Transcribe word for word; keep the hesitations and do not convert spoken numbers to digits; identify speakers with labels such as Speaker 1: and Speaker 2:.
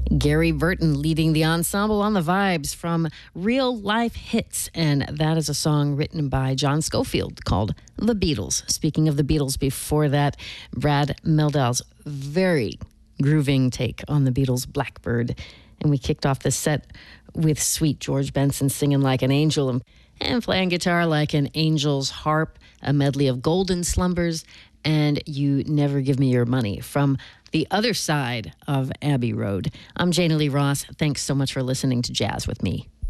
Speaker 1: Gary Burton leading the ensemble on the vibes from Real Life Hits. And that is a song written by John Scofield called The Beatles. Speaking of the Beatles, before that, Brad Meldal's very grooving take on the Beatles' Blackbird. And we kicked off the set with sweet George Benson singing like an angel and, and playing guitar like an angel's harp, a medley of Golden Slumbers and You Never Give Me Your Money from the other side of Abbey Road. I'm Jana Lee Ross. Thanks so much for listening to Jazz with me.